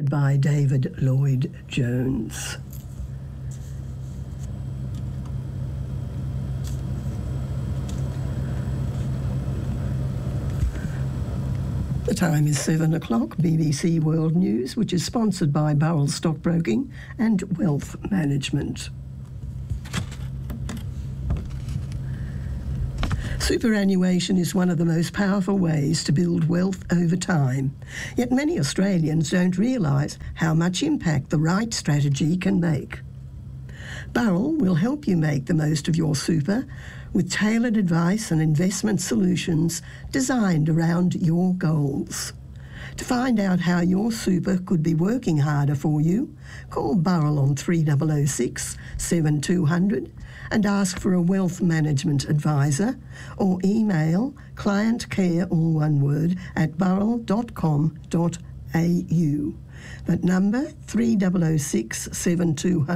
sponsored by David Lloyd Jones. The time is 7 o'clock, BBC World News, which is sponsored by Burrell Stockbroking and Wealth Management. Superannuation is one of the most powerful ways to build wealth over time, yet many Australians don't realise how much impact the right strategy can make. Burrell will help you make the most of your super with tailored advice and investment solutions designed around your goals. To find out how your super could be working harder for you, call Burrell on 3006 7200 and ask for a wealth management advisor, or email clientcare, all one word, at burrell.com.au. That number, 3006 7200.